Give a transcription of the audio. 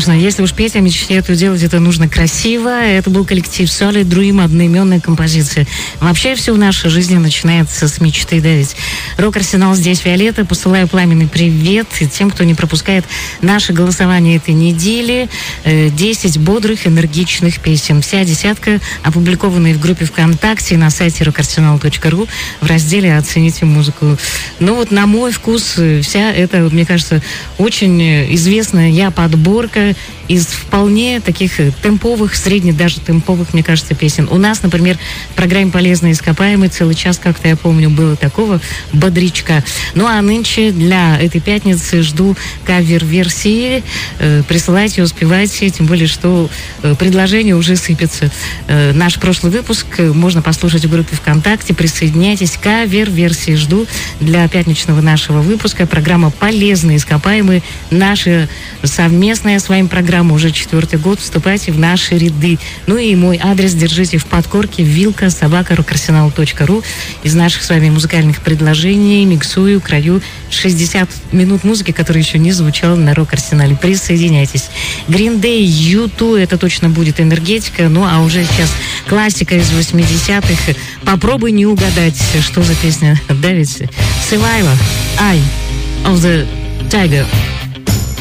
Конечно, если уж петь о мечте, то делать это нужно красиво. Это был коллектив Solid Dream, одноименная композиция. Вообще все в нашей жизни начинается с мечты, да ведь. Рок-арсенал здесь, Виолетта. Посылаю пламенный привет тем, кто не пропускает наше голосование этой недели. 10 бодрых, энергичных песен. Вся десятка опубликованные в группе ВКонтакте и на сайте rockarsenal.ru в разделе «Оцените музыку». Ну вот на мой вкус вся эта, мне кажется, очень известная подборка из вполне таких темповых, средне даже темповых, мне кажется, песен. У нас, например, в программе «Полезные ископаемые» целый час, как-то я помню, было такого бодрячка. Ну а нынче для этой пятницы жду кавер-версии. Присылайте, успевайте, тем более, что предложения уже сыпятся. Наш прошлый выпуск можно послушать в группе ВКонтакте. Присоединяйтесь. Кавер-версии жду для пятничного нашего выпуска. Программа «Полезные ископаемые». Наша совместная с вами программа уже 4-й год. Вступайте в наши ряды. Ну и мой адрес держите в подкорке: vilka@rockarsenal.ru. Из наших с вами музыкальных предложений миксую, краю 60 минут музыки, которая еще не звучала на Рок-Арсенале. Присоединяйтесь. Green Day, U2, это точно будет энергетика. Ну а уже сейчас классика из 80-х. Попробуй не угадать, что за песня. Да ведь? Survivor, Eye of the Tiger.